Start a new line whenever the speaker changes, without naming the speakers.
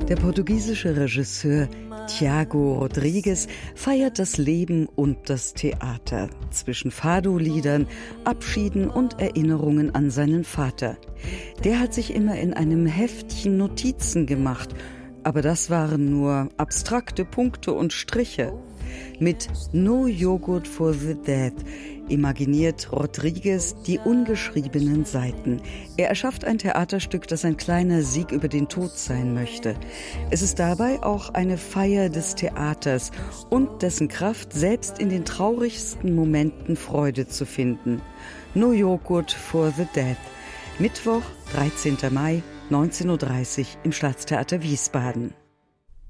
Der portugiesische Regisseur Tiago Rodrigues feiert das Leben und das Theater zwischen Fado-Liedern, Abschieden und Erinnerungen an seinen Vater. Der hat sich immer in einem Heftchen Notizen gemacht, aber das waren nur abstrakte Punkte und Striche. Mit No Yogurt for the Dead imaginiert Rodrigues die ungeschriebenen Seiten. Er erschafft ein Theaterstück, das ein kleiner Sieg über den Tod sein möchte. Es ist dabei auch eine Feier des Theaters und dessen Kraft, selbst in den traurigsten Momenten Freude zu finden. No Yogurt for the Dead. Mittwoch, 13. Mai, 19:30 Uhr im Staatstheater Wiesbaden.